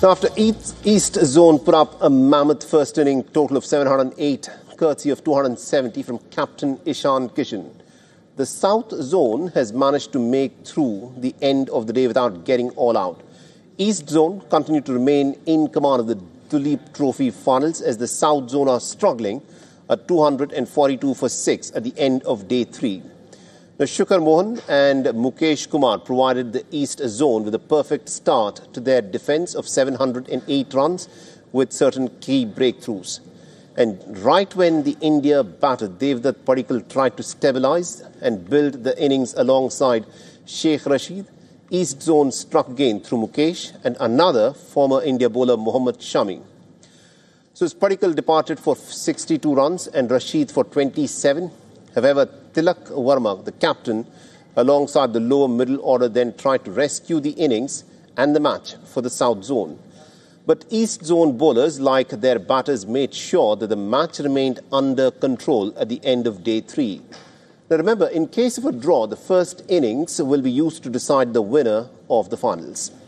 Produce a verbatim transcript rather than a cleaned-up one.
Now, after East Zone put up a mammoth first inning total of seven hundred eight, courtesy of two hundred seventy from captain Ishan Kishan, the South Zone has managed to make through the end of the day without getting all out. East Zone continued to remain in command of the Duleep Trophy finals as the South Zone are struggling at two hundred forty-two for six at the end of day three. Now, Shukur Mohan and Mukesh Kumar provided the East Zone with a perfect start to their defence of seven hundred eight runs with certain key breakthroughs. And right when the India batter Devdutt Padikkal tried to stabilise and build the innings alongside Sheikh Rashid, East Zone struck again through Mukesh and another former India bowler Mohammad Shami. So Padikkal departed for sixty-two runs and Rashid for twenty-seven. However, Tilak Verma, the captain, alongside the lower middle order, then tried to rescue the innings and the match for the South Zone. But East Zone bowlers, like their batters, made sure that the match remained under control at the end of day three. Now remember, in case of a draw, the first innings will be used to decide the winner of the finals.